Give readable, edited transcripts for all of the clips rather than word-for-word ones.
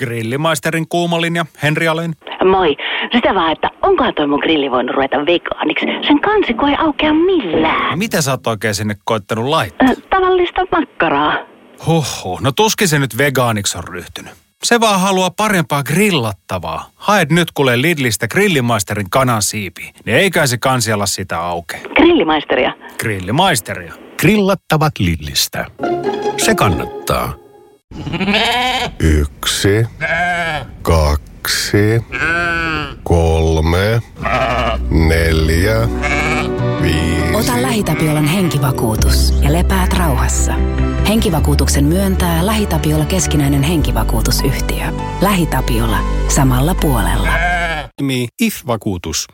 Grillimaisterin kuumolinja, Henri Alin. Moi. Sitä vaan, että onkohan toi mun grilli voinut ruveta vegaaniksi? Sen kansi ei aukea millään. Mitä sä oot oikein sinne koittanut laittaa? Tavallista makkaraa. Huhhuh, no tuskin se nyt vegaaniksi on ryhtynyt. Se vaan haluaa parempaa grillattavaa. Haet nyt kuule Lidlistä Grillimaisterin kanansiipiä, niin eikä se kansi ala sitä auke. Grillimaisteria. Grillimaisteria. Grillattavat Lidlistä. Se kannattaa. 1, 2, 3, 4, 5. Ota LähiTapiolan henkivakuutus ja lepäät rauhassa. Henkivakuutuksen myöntää LähiTapiola keskinäinen henkivakuutusyhtiö. LähiTapiola. Samalla puolella. IF-vakuutus.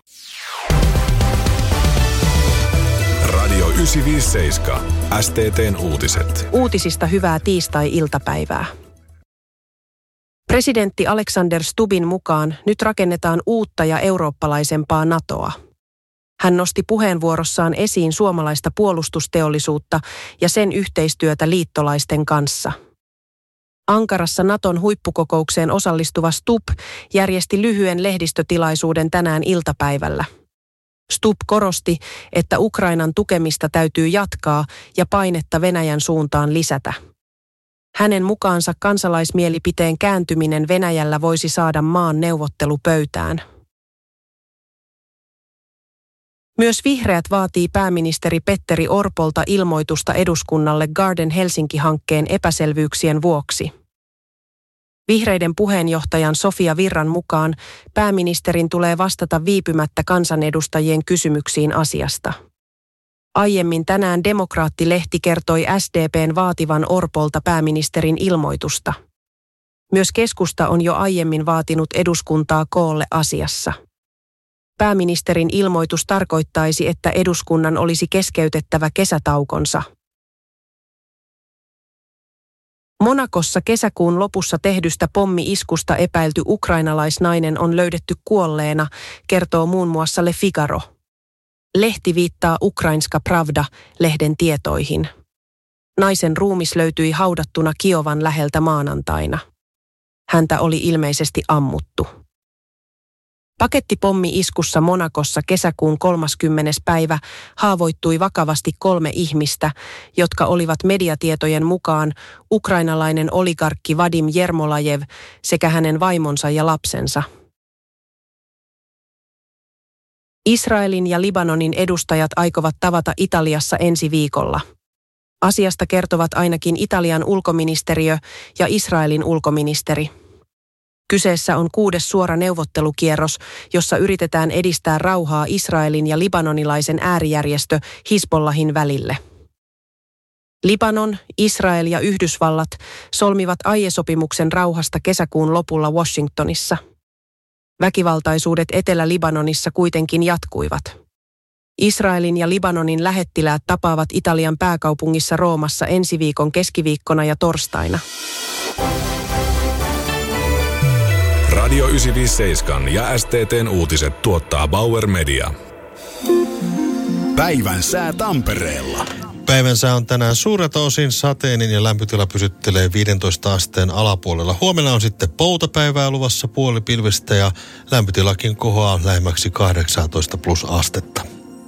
Radio 957. STT:n uutiset. Uutisista hyvää tiistai-iltapäivää. Presidentti Alexander Stubbin mukaan nyt rakennetaan uutta ja eurooppalaisempaa NATOa. Hän nosti puheenvuorossaan esiin suomalaista puolustusteollisuutta ja sen yhteistyötä liittolaisten kanssa. Ankarassa NATOn huippukokoukseen osallistuva Stubb järjesti lyhyen lehdistötilaisuuden tänään iltapäivällä. Stubb korosti, että Ukrainan tukemista täytyy jatkaa ja painetta Venäjän suuntaan lisätä. Hänen mukaansa kansalaismielipiteen kääntyminen Venäjällä voisi saada maan neuvottelupöytään. Myös vihreät vaatii pääministeri Petteri Orpolta ilmoitusta eduskunnalle Garden Helsinki-hankkeen epäselvyyksien vuoksi. Vihreiden puheenjohtajan Sofia Virran mukaan pääministerin tulee vastata viipymättä kansanedustajien kysymyksiin asiasta. Aiemmin tänään Demokraatti-lehti kertoi SDP:n vaativan Orpolta pääministerin ilmoitusta. Myös keskusta on jo aiemmin vaatinut eduskuntaa koolle asiassa. Pääministerin ilmoitus tarkoittaisi, että eduskunnan olisi keskeytettävä kesätaukonsa. Monakossa kesäkuun lopussa tehdystä pommi-iskusta epäilty ukrainalaisnainen on löydetty kuolleena, kertoo muun muassa Le Figaro. Lehti viittaa Ukrainska Pravda-lehden tietoihin. Naisen ruumis löytyi haudattuna Kiovan läheltä maanantaina. Häntä oli ilmeisesti ammuttu. Pakettipommi-iskussa Monakossa kesäkuun 30. päivä haavoittui vakavasti 3 ihmistä, jotka olivat mediatietojen mukaan ukrainalainen oligarkki Vadim Jermolajev sekä hänen vaimonsa ja lapsensa. Israelin ja Libanonin edustajat aikovat tavata Italiassa ensi viikolla. Asiasta kertovat ainakin Italian ulkoministeriö ja Israelin ulkoministeri. Kyseessä on 6. suora neuvottelukierros, jossa yritetään edistää rauhaa Israelin ja libanonilaisen äärijärjestö Hizbollahin välille. Libanon, Israel ja Yhdysvallat solmivat aiesopimuksen rauhasta kesäkuun lopulla Washingtonissa. Väkivaltaisuudet Etelä-Libanonissa kuitenkin jatkuivat. Israelin ja Libanonin lähettiläät tapaavat Italian pääkaupungissa Roomassa ensi viikon keskiviikkona ja torstaina. Radio 957 ja STT:n uutiset tuottaa Bauer Media. Päivän sää Tampereella. Päivän sää on tänään suurelta osin sateinen ja lämpötila pysyttelee 15 asteen alapuolella. Huomenna on sitten poutapäivää luvassa puolipilvistä ja lämpötilakin kohoaa lähemmäksi 18 plus astetta.